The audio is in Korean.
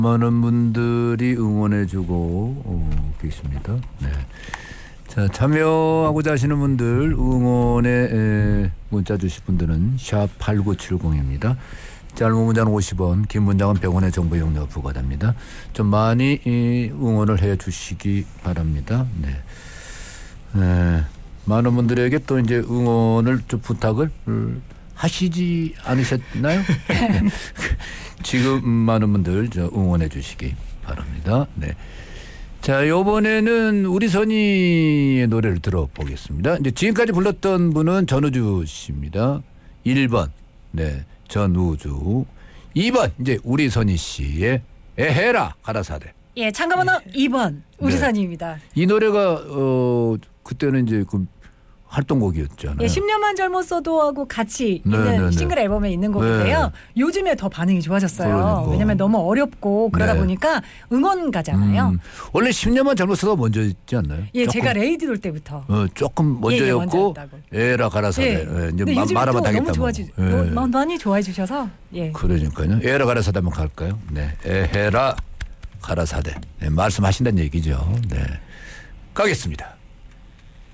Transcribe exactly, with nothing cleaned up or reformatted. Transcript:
많은 분들이 응원해주고 어, 계십니다. 네. 자, 참여하고자 하시는 분들 응원에 에, 문자 주실 분들은 샵 팔구칠공입니다. 짧은 문자는 오십 원, 긴 문장은 백 원의 정보 용료 부과됩니다. 좀 많이 이, 응원을 해 주시기 바랍니다. 네. 네. 많은 분들에게 또 이제 응원을 좀 부탁을 하시지 않으셨나요? 네. 지금 많은 분들 저 응원해 주시기 바랍니다. 네. 자, 요번에는 우리 선희의 노래를 들어보겠습니다. 이제 지금까지 불렀던 분은 전우주 씨입니다. 일 번. 네. 전우주. 이 번. 이제 우리 선희 씨의 에헤라 가라사대. 예, 참가번호 예. 이 번. 우리 네. 선희입니다. 이 노래가 어 그때는 이제 그 활동곡이었잖아요. 예, 십 년만 젊었어도 하고 같이 네, 있는 네, 네. 싱글 앨범에 있는 곡인데요. 네. 요즘에 더 반응이 좋아졌어요. 그러니까. 왜냐하면 너무 어렵고 그러다 네. 보니까 응원가잖아요. 음, 원래 십 년만 젊었어도 먼저였지 않나요? 예, 조금, 제가 레이디 돌 때부터. 어, 조금 먼저였고 예, 예, 에라 가라사대. 예. 예, 이제 마, 말하면 당했다. 너무 좋아지, 예. 너, 많이 좋아해 주셔서. 예. 그러니까요. 에라 가라사대 한번 갈까요? 네, 에헤라 가라사대. 네, 말씀하신다는 얘기죠. 네, 가겠습니다.